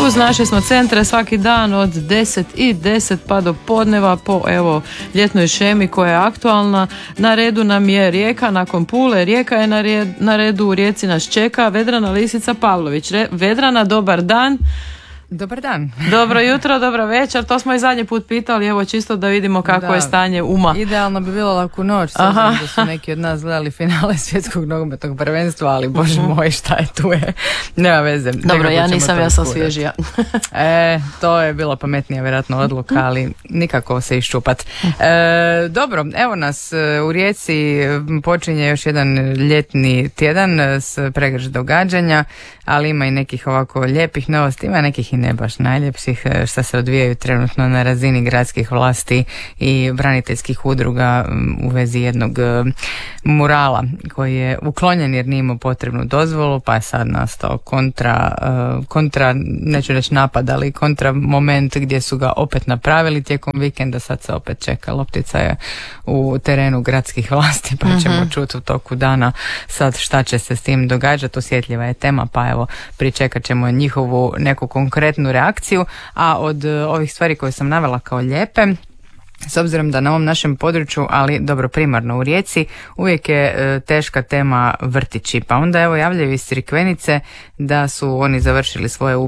Uz naše smo centre svaki dan od 10:10 pa do podneva po evo ljetnoj šemi koja je aktualna. Na redu nam je Rijeka, nakon Pule Rijeka je na redu, u Rijeci nas čeka Vedrana Lisica Pavlović. Vedrana, dobar dan. Dobar dan. Dobro jutro, dobro večer, to smo i zadnji put pitali, evo čisto da vidimo kako je stanje uma. Idealno bi bilo laku noć, s obzirom da su neki od nas gledali finale svjetskog nogometnog prvenstva, ali bože moj, šta je tu je, nema veze. Dobro, ja nisam, ja sam svježija. To je bila pametnija vjerojatno odluka, ali nikako se iščupat. Dobro, evo nas u Rijeci, počinje još jedan ljetni tjedan s pregršt događanja, ali ima i nekih ovako lijepih novosti, ima nekih i ne baš najljepših što se odvijaju trenutno na razini gradskih vlasti i braniteljskih udruga u vezi jednog murala koji je uklonjen jer nije imao potrebnu dozvolu, pa je sad nastao kontra, neću reći napad, ali kontra moment gdje su ga opet napravili tijekom vikenda, sad se opet čeka, loptica je u terenu gradskih vlasti, pa ćemo čuti u toku dana sad šta će se s tim događati, osjetljiva je tema, pa evo pričekat ćemo njihovu neku konkretnu reakciju, a od ovih stvari koje sam navela kao lijepe, s obzirom da na ovom našem području, ali dobro primarno u Rijeci, uvijek je teška tema vrtići, pa onda evo javljaju iz Crikvenice da su oni završili svoje